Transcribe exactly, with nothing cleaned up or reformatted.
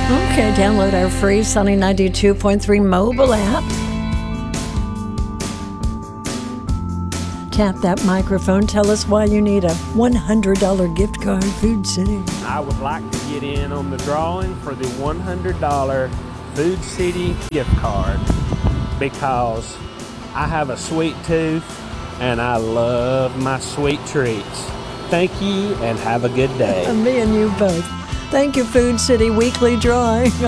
Okay, download our free Sunny ninety-two point three mobile app. Tap that microphone. Tell us why you need a one hundred dollars gift card, Food City. I would like to get in on the drawing for the one hundred dollars Food City gift card because I have a sweet tooth and I love my sweet treats. Thank you and have a good day. Me and you both. Thank you, Food City Weekly Drawing.